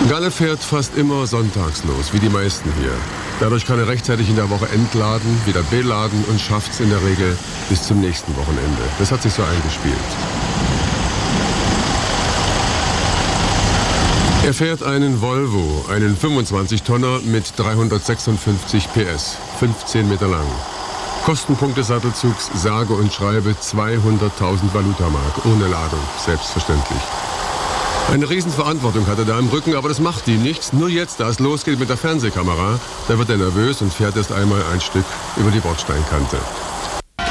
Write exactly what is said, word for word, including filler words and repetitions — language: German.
Galle fährt fast immer sonntags los, wie die meisten hier. Dadurch kann er rechtzeitig in der Woche entladen, wieder beladen und schafft's in der Regel bis zum nächsten Wochenende. Das hat sich so eingespielt. Er fährt einen Volvo, einen fünfundzwanzig Tonner mit dreihundertsechsundfünfzig P S, fünfzehn Meter lang. Kostenpunkt des Sattelzugs, sage und schreibe zweihunderttausend Valutamark, ohne Ladung, selbstverständlich. Eine Riesenverantwortung hat er da im Rücken, aber das macht ihm nichts. Nur jetzt, da es losgeht mit der Fernsehkamera, da wird er nervös und fährt erst einmal ein Stück über die Bordsteinkante.